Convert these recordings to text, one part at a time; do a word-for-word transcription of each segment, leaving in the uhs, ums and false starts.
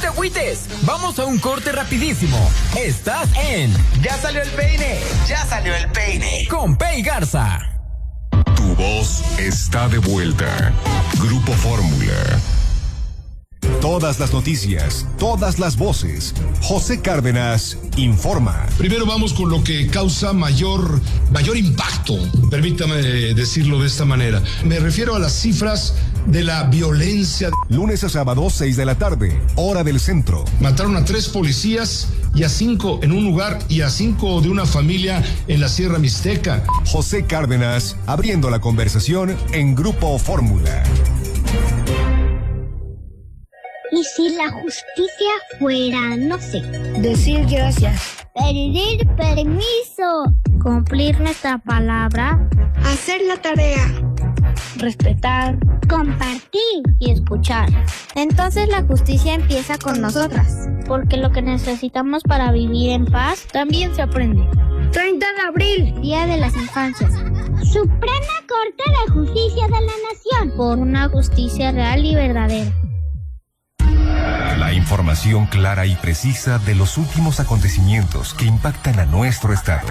te agüites. Vamos a un corte rapidísimo. Estás en Ya salió el peine. Ya salió el peine. Con Pei Garza. Tu voz está de vuelta. Grupo Fórmula. Todas las noticias, todas las voces. José Cárdenas informa. Primero vamos con lo que causa mayor, mayor impacto, permítame decirlo de esta manera. Me refiero a las cifras de la violencia. Lunes a sábado, seis de la tarde, hora del centro. Mataron a tres policías y a cinco en un lugar y a cinco de una familia en la Sierra Mixteca. José Cárdenas, abriendo la conversación en Grupo Fórmula. ¿Y si la justicia fuera, no sé, decir gracias, pedir permiso, cumplir nuestra palabra, hacer la tarea, respetar, compartir y escuchar? Entonces la justicia empieza con nosotras, porque lo que necesitamos para vivir en paz también se aprende. treinta de abril, Día de las Infancias. Suprema Corte de Justicia de la Nación, por una justicia real y verdadera. La información clara y precisa de los últimos acontecimientos que impactan a nuestro estado.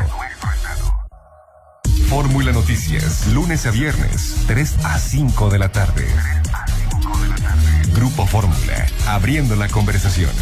Fórmula Noticias, lunes a viernes, tres a cinco de la tarde. Grupo Fórmula, abriendo la conversación.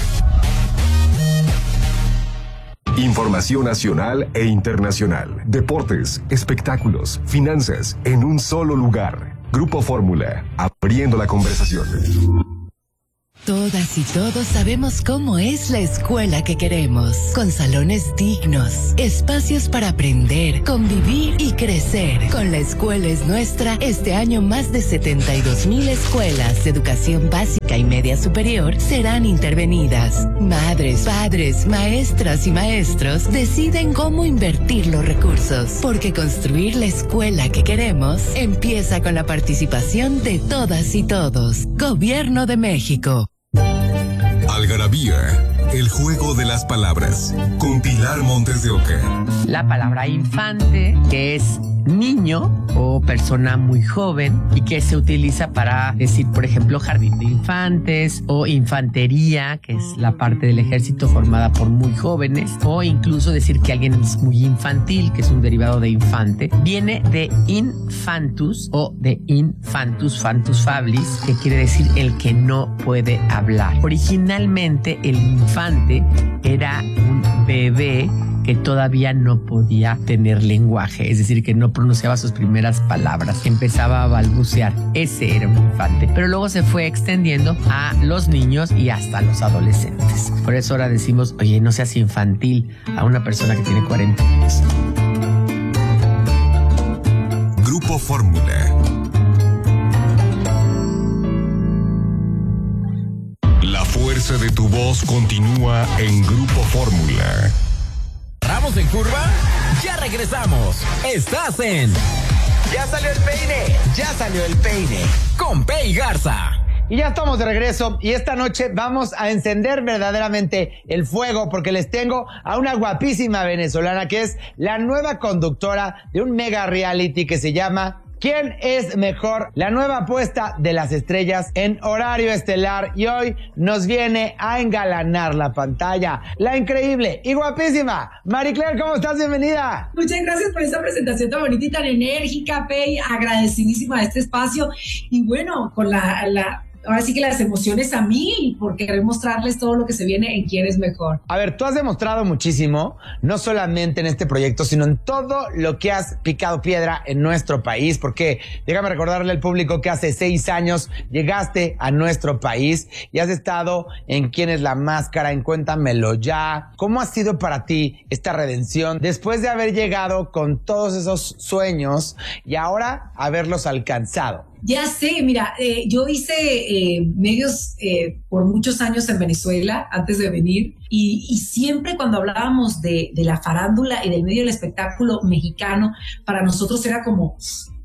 Información nacional e internacional, deportes, espectáculos, finanzas, en un solo lugar. Grupo Fórmula, abriendo la conversación. Todas y todos sabemos cómo es la escuela que queremos, con salones dignos, espacios para aprender, convivir y crecer. Con La Escuela es Nuestra, este año más de setenta y dos mil escuelas de educación básica y media superior serán intervenidas. Madres, padres, maestras y maestros deciden cómo invertir los recursos, porque construir la escuela que queremos empieza con la participación de todas y todos. Gobierno de México. Algarabía, el juego de las palabras, con Pilar Montes de Oca. La palabra infante, que es niño o persona muy joven y que se utiliza para decir, por ejemplo, jardín de infantes o infantería, que es la parte del ejército formada por muy jóvenes, o incluso decir que alguien es muy infantil, que es un derivado de infante. Viene de infantus o de infantus, fantus fablis, que quiere decir el que no puede hablar. Originalmente el infante era un bebé que todavía no podía tener lenguaje, es decir, que no pronunciaba sus primeras palabras, empezaba a balbucear. Ese era un infante, pero luego se fue extendiendo a los niños y hasta los adolescentes. Por eso ahora decimos, oye, no seas infantil a una persona que tiene cuarenta años. Grupo Fórmula. La fuerza de tu voz continúa en Grupo Fórmula. ¿Ramos en curva? Ya regresamos. Estás en Ya salió el peine. Ya salió el peine. Con Pei Garza. Y ya estamos de regreso y esta noche vamos a encender verdaderamente el fuego porque les tengo a una guapísima venezolana que es la nueva conductora de un mega reality que se llama ¿Quién es mejor? La nueva apuesta de las estrellas en horario estelar y hoy nos viene a engalanar la pantalla la increíble y guapísima Marie Claire. ¿Cómo estás? Bienvenida. Muchas gracias por esta presentación tan bonita y tan enérgica, Pei. Agradecidísima de este espacio y bueno, con la... la ahora sí que las emociones a mil por querer mostrarles todo lo que se viene en Quién es Mejor. A ver, tú has demostrado muchísimo, no solamente en este proyecto, sino en todo lo que has picado piedra en nuestro país, porque déjame recordarle al público que hace seis años llegaste a nuestro país y has estado en Quién es la Máscara, en Cuéntamelo Ya. ¿Cómo ha sido para ti esta redención después de haber llegado con todos esos sueños y ahora haberlos alcanzado? Ya sé, mira, eh, yo hice eh, medios eh, por muchos años en Venezuela antes de venir y, y siempre cuando hablábamos de, de la farándula y del medio del espectáculo mexicano, para nosotros era como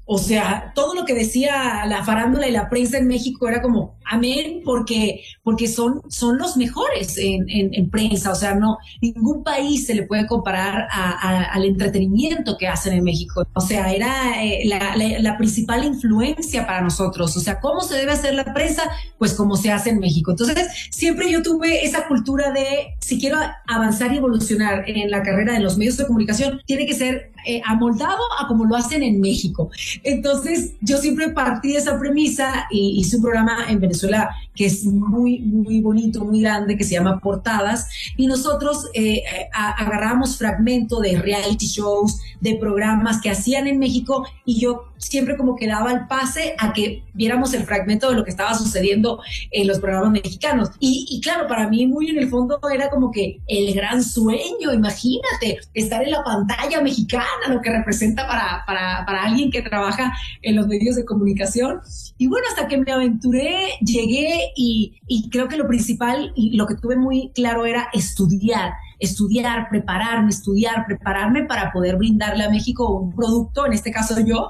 O sea, todo lo que decía la farándula y la prensa en México era como, amén, porque, porque son, son los mejores en, en, en prensa. O sea, no, ningún país se le puede comparar a, a, al entretenimiento que hacen en México. O sea, era eh, la, la, la principal influencia para nosotros. O sea, ¿cómo se debe hacer la prensa? Pues como se hace en México. Entonces, siempre yo tuve esa cultura de, si quiero avanzar y evolucionar en la carrera de los medios de comunicación, tiene que ser eh, amoldado a como lo hacen en México. Entonces, yo siempre partí de esa premisa y hice un programa en Venezuela que es muy, muy bonito, muy grande, que se llama Portadas, y nosotros eh, a, agarramos fragmento de reality shows, de programas que hacían en México, y yo siempre como que daba el pase a que viéramos el fragmento de lo que estaba sucediendo en los programas mexicanos. Y, y claro, para mí muy en el fondo era como que el gran sueño, imagínate, estar en la pantalla mexicana, lo que representa para, para, para alguien que trabaja en los medios de comunicación. Y bueno, hasta que me aventuré, llegué y, y creo que lo principal y lo que tuve muy claro era estudiar, estudiar, prepararme, estudiar, prepararme para poder brindarle a México un producto, en este caso yo,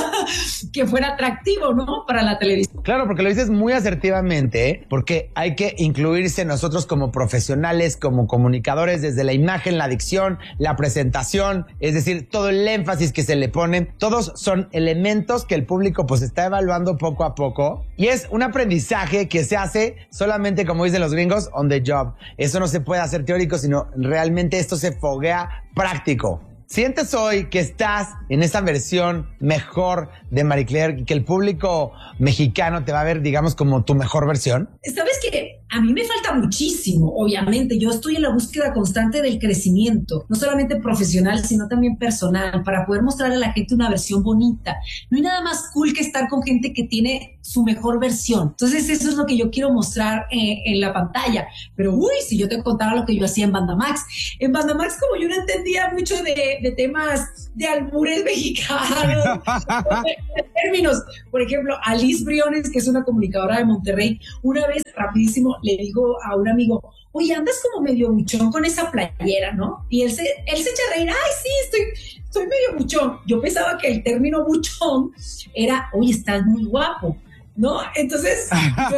que fuera atractivo, ¿no? Para la televisión. Claro, porque lo dices muy asertivamente, ¿eh? Porque hay que incluirse nosotros como profesionales, como comunicadores, desde la imagen, la dicción, la presentación, es decir, todo el énfasis que se le pone, todos son elementos que el público pues está evaluando poco a poco, y es un aprendizaje que se hace solamente, como dicen los gringos, on the job. Eso no se puede hacer teórico, sino realmente esto se foguea práctico. ¿Sientes hoy que estás en esa versión mejor de Marie Claire y que el público mexicano te va a ver, digamos, como tu mejor versión? ¿Sabes qué? A mí me falta muchísimo, obviamente. Yo estoy en la búsqueda constante del crecimiento, no solamente profesional, sino también personal, para poder mostrarle a la gente una versión bonita. No hay nada más cool que estar con gente que tiene su mejor versión. Entonces, eso es lo que yo quiero mostrar eh, en la pantalla. Pero, uy, si yo te contara lo que yo hacía en Bandamax. En Bandamax, como yo no entendía mucho de, de temas de albures mexicanos, de términos. Por ejemplo, Alice Briones, que es una comunicadora de Monterrey, una vez, rapidísimo, le digo a un amigo, oye, andas como medio buchón con esa playera, ¿no? Y él se, él se echa a reír, ay, sí, estoy, estoy medio buchón. Yo pensaba que el término buchón era, oye, estás muy guapo, ¿no? Entonces, yo,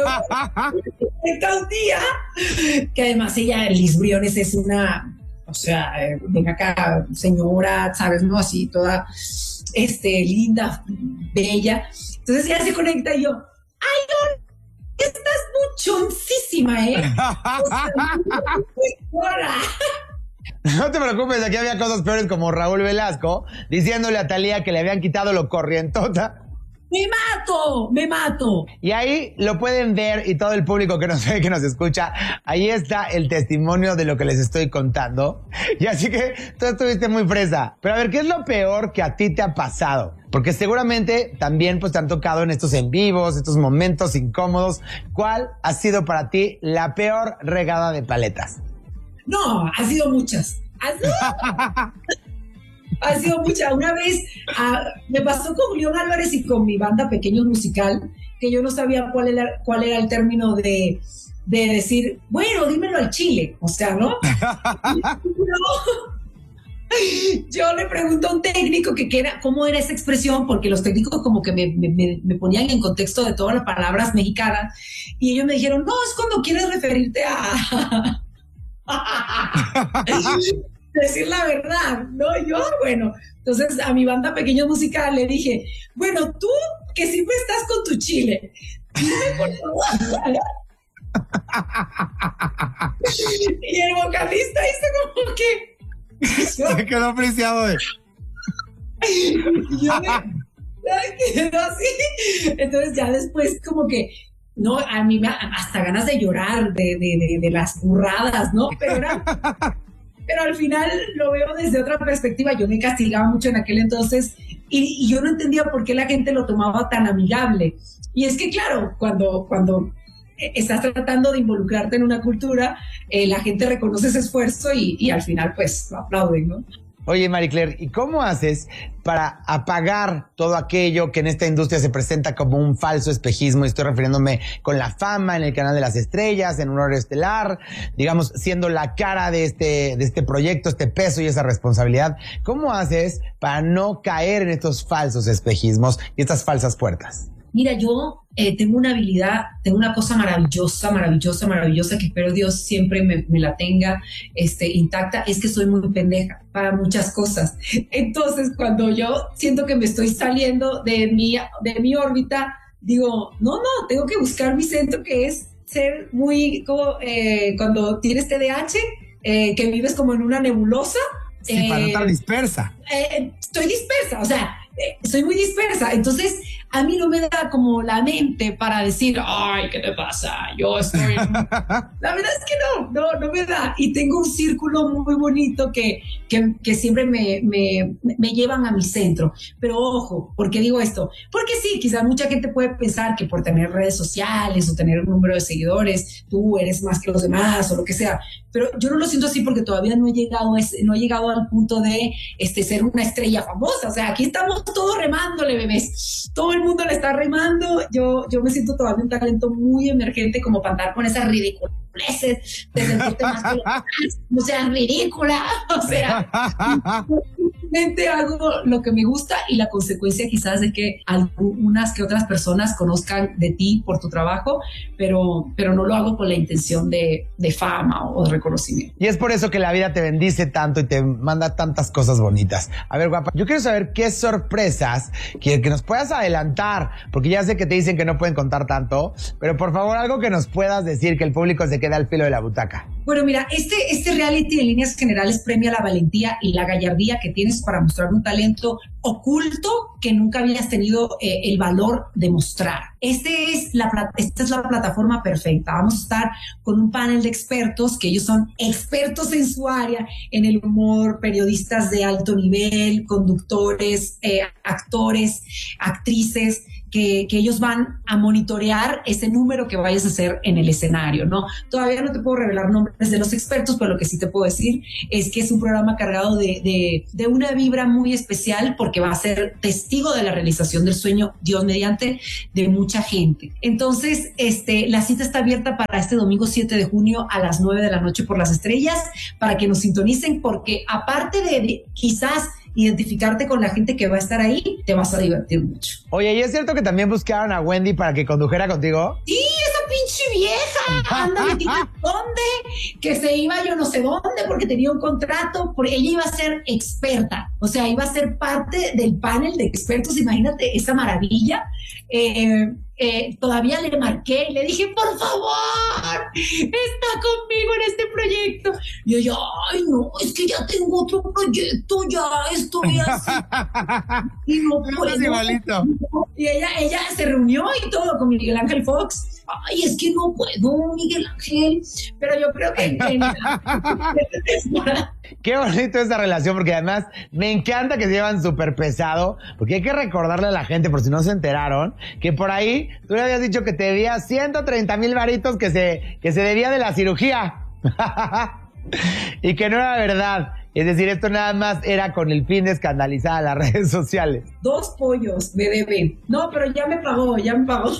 un día, que además ella, Liz Briones, es una, o sea, eh, ven acá, señora, ¿sabes? ¿No? Así, toda, este, linda, bella. Entonces ella se conecta y yo, ay, no, estás buchoncísima, ¿eh? O sea, muy no te preocupes, aquí había cosas peores como Raúl Velasco diciéndole a Thalía que le habían quitado lo corrientota. ¡Me mato! ¡Me mato! Y ahí lo pueden ver, y todo el público que nos ve, que nos escucha, ahí está el testimonio de lo que les estoy contando. Y así que tú estuviste muy fresa. Pero a ver, ¿qué es lo peor que a ti te ha pasado? Porque seguramente también pues te han tocado en estos en vivos, estos momentos incómodos. ¿Cuál ha sido para ti la peor regada de paletas? No, ha sido muchas. Ha sido... Ha sido mucha. Una vez uh, me pasó con Julián Álvarez y con mi banda Pequeños Musical, que yo no sabía cuál era, cuál era el término de, de decir, bueno, dímelo al chile, o sea, ¿no? Yo le pregunto a un técnico que, que era, cómo era esa expresión, porque los técnicos como que me, me, me ponían en contexto de todas las palabras mexicanas, y ellos me dijeron, no, es cuando quieres referirte a... decir la verdad, ¿no? Yo, bueno, entonces a mi banda Pequeños Musical le dije, bueno, tú que siempre estás con tu chile, dime por favor. Y el vocalista hizo como que... Se quedó apreciado de... Y yo me quedó así. Entonces ya después como que, no, a mí me hasta ganas de llorar de, de, de, de las burradas, ¿no? Pero era... Pero al final lo veo desde otra perspectiva. Yo me castigaba mucho en aquel entonces y, y yo no entendía por qué la gente lo tomaba tan amigable. Y es que, claro, cuando, cuando estás tratando de involucrarte en una cultura, eh, la gente reconoce ese esfuerzo y, y al final, pues, lo aplauden, ¿no? Oye, Marie Claire, ¿y cómo haces para apagar todo aquello que en esta industria se presenta como un falso espejismo? Estoy refiriéndome con la fama en el canal de las estrellas, en un horario estelar, digamos, siendo la cara de este, de este proyecto, este peso y esa responsabilidad. ¿Cómo haces para no caer en estos falsos espejismos y estas falsas puertas? Mira, yo eh, tengo una habilidad, tengo una cosa maravillosa, maravillosa, maravillosa, que espero Dios siempre me, me la tenga este, intacta, es que soy muy pendeja para muchas cosas. Entonces, cuando yo siento que me estoy saliendo de mi, de mi órbita, digo, no, no, tengo que buscar mi centro, que es ser muy, como eh, cuando tienes T D A H, eh, que vives como en una nebulosa. Sí, eh, para no estar dispersa. Eh, estoy dispersa, o sea, eh, soy muy dispersa. Entonces, a mí no me da como la mente para decir, ay, ¿qué te pasa? Yo estoy... La verdad es que no, no, no me da. Y tengo un círculo muy bonito que, que, que siempre me, me, me llevan a mi centro. Pero ojo, ¿por qué digo esto? Porque sí, quizás mucha gente puede pensar que por tener redes sociales o tener un número de seguidores, tú eres más que los demás o lo que sea. Pero yo no lo siento así porque todavía no he llegado a ese, no he llegado al punto de este, ser una estrella famosa. O sea, aquí estamos todos remándole, bebés. Todo el mundo le está remando. Yo, yo me siento todavía un talento muy emergente como para andar con esas ridiculeces de sentirte más que los demás. No seas ridícula. O sea, simplemente hago lo que me gusta y la consecuencia quizás de que algunas que otras personas conozcan de ti por tu trabajo, pero, pero no lo hago con la intención de, de fama o de reconocimiento. Y es por eso que la vida te bendice tanto y te manda tantas cosas bonitas. A ver, guapa, yo quiero saber qué sorpresas que, que nos puedas adelantar, porque ya sé que te dicen que no pueden contar tanto, pero por favor algo que nos puedas decir, que el público se quede al filo de la butaca. Bueno, mira, este, este reality en líneas generales premia la valentía y la gallardía que tienes para mostrar un talento oculto que nunca habías tenido eh, el valor de mostrar. Este es la, esta es la plataforma perfecta. Vamos a estar con un panel de expertos, que ellos son expertos en su área, en el humor, periodistas de alto nivel, conductores, eh, actores, actrices, que, que ellos van a monitorear ese número que vayas a hacer en el escenario, ¿no? Todavía no te puedo revelar nombres de los expertos, pero lo que sí te puedo decir es que es un programa cargado de, de, de una vibra muy especial, porque va a ser testigo de la realización del sueño, Dios mediante, de mucha gente. Entonces, este, la cita está abierta para este domingo siete de junio a las nueve de la noche por Las Estrellas, para que nos sintonicen, porque aparte de, de quizás identificarte con la gente que va a estar ahí, te vas a divertir mucho. Oye, ¿y es cierto que también buscaron a Wendy para que condujera contigo? Sí, esa pinche vieja, anda metida dónde, que se iba yo no sé dónde porque tenía un contrato, porque ella iba a ser experta, o sea, iba a ser parte del panel de expertos, imagínate esa maravilla. Eh, eh, todavía le marqué y le dije, por favor, está conmigo en este proyecto. Y ella, ay no, es que ya tengo otro proyecto, ya estoy así. Y no puedo. Igualito. Y ella, ella se reunió y todo con Miguel Ángel Fox. Ay, es que no puedo, Miguel Ángel. Pero yo creo que... En, en, Qué bonito esa relación, porque además me encanta que se llevan súper pesado, porque hay que recordarle a la gente, por si no se enteraron, que por ahí tú le habías dicho que te debía ciento treinta mil varitos que se, que se debía de la cirugía. Y que no era verdad. Es decir, esto nada más era con el fin de escandalizar a las redes sociales. Dos pollos me deben. No, pero ya me pagó, ya me pagó.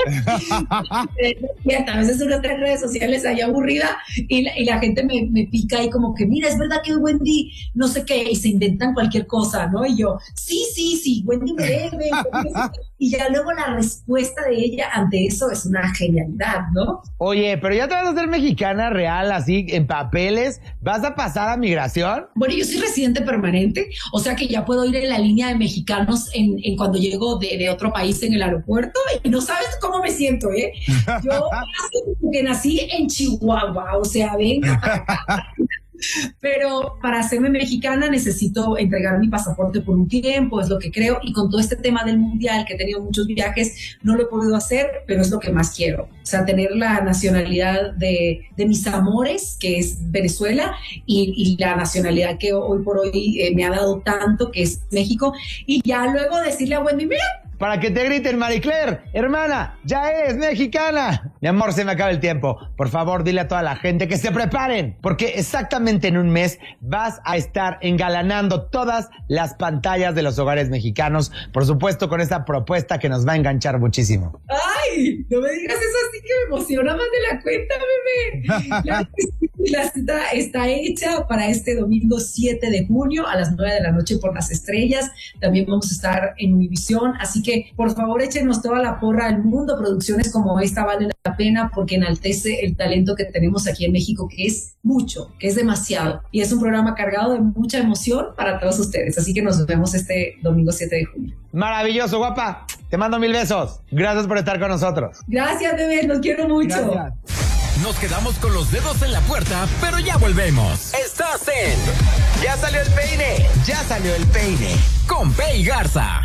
Y a veces uno está en redes sociales ahí aburrida y la, y la gente me, me pica y como que, mira, es verdad que Wendy no sé qué, y se inventan cualquier cosa, ¿no? Y yo, sí, sí, sí, Wendy me debe. Y ya luego la respuesta de ella ante eso es una genialidad, ¿no? Oye, pero ya te vas a hacer mexicana real, así, en papeles. ¿Vas a pasar a migración? Bueno, yo soy residente permanente, o sea que ya puedo ir en la línea de mexicanos en, en cuando llego de, de otro país en el aeropuerto, y no sabes cómo me siento, ¿eh? Yo que nací en Chihuahua, o sea, venga para acá. Pero para hacerme mexicana necesito entregar mi pasaporte por un tiempo, es lo que creo, y con todo este tema del mundial, que he tenido muchos viajes, no lo he podido hacer, pero es lo que más quiero, o sea, tener la nacionalidad de, de mis amores, que es Venezuela, y, y la nacionalidad que hoy por hoy eh, me ha dado tanto, que es México, y ya luego decirle a Wendy, mira, para que te griten, Marie Claire, hermana, ya eres mexicana. Mi amor, se me acaba el tiempo. Por favor, dile a toda la gente que se preparen, porque exactamente en un mes vas a estar engalanando todas las pantallas de los hogares mexicanos, por supuesto con esta propuesta que nos va a enganchar muchísimo. ¡Ay! No me digas eso así que me emociona más de la cuenta, bebé. La, la cita está hecha para este domingo siete de junio a las nueve de la noche por Las Estrellas. También vamos a estar en Univisión, así que por favor échenos toda la porra al mundo. Producciones como esta valen la pena porque enaltece el talento que tenemos aquí en México, que es mucho, que es demasiado. Y es un programa cargado de mucha emoción para todos ustedes. Así que nos vemos este domingo siete de junio. Maravilloso, guapa. Te mando mil besos. Gracias por estar con nosotros. Gracias, bebé. Los quiero mucho. Gracias. Nos quedamos con los dedos en la puerta, pero ya volvemos. Estás en Ya salió el peine. Ya salió el peine. Con Pei Garza.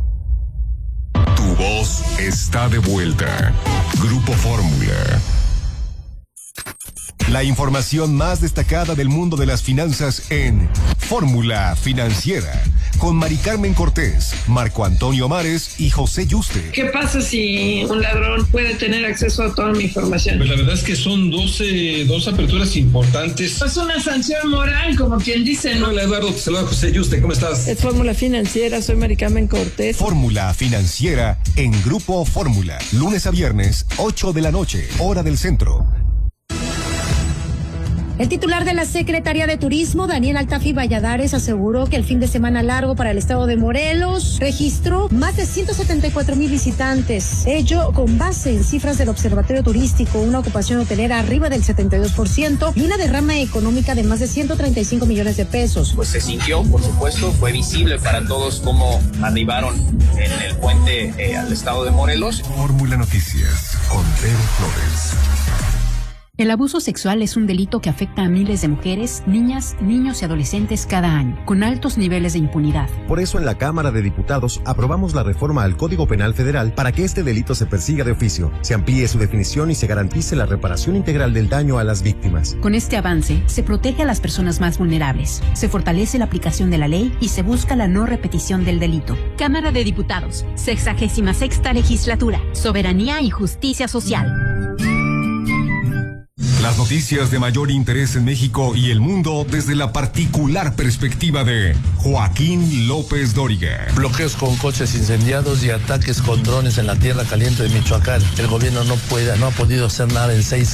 Tu voz está de vuelta. Grupo Fórmula. La información más destacada del mundo de las finanzas en Fórmula Financiera, con Mari Carmen Cortés, Marco Antonio Mares y José Yuste. ¿Qué pasa si un ladrón puede tener acceso a toda mi información? Pues la verdad es que son doce, dos aperturas importantes. Es una sanción moral, como quien dice, ¿no? Hola Eduardo, te saluda José Yuste, ¿cómo estás? Es Fórmula Financiera, soy Mari Carmen Cortés. Fórmula Financiera en Grupo Fórmula, lunes a viernes, ocho de la noche, hora del centro. El titular de la Secretaría de Turismo, Daniel Altafi Valladares, aseguró que el fin de semana largo para el estado de Morelos registró más de ciento setenta y cuatro mil visitantes. Ello con base en cifras del Observatorio Turístico, una ocupación hotelera arriba del setenta y dos por ciento y una derrama económica de más de ciento treinta y cinco millones de pesos. Pues se sintió, por supuesto, fue visible para todos cómo arribaron en el puente eh, al estado de Morelos. Fórmula Noticias con Vero Flores. El abuso sexual es un delito que afecta a miles de mujeres, niñas, niños y adolescentes cada año, con altos niveles de impunidad. Por eso en la Cámara de Diputados aprobamos la reforma al Código Penal Federal para que este delito se persiga de oficio, se amplíe su definición y se garantice la reparación integral del daño a las víctimas. Con este avance, se protege a las personas más vulnerables, se fortalece la aplicación de la ley y se busca la no repetición del delito. Cámara de Diputados, sexagésima sexta legislatura, soberanía y justicia social. Las noticias de mayor interés en México y el mundo desde la particular perspectiva de Joaquín López Dóriga. Bloqueos con coches incendiados y ataques con drones en la tierra caliente de Michoacán. El gobierno no puede, no ha podido hacer nada en seis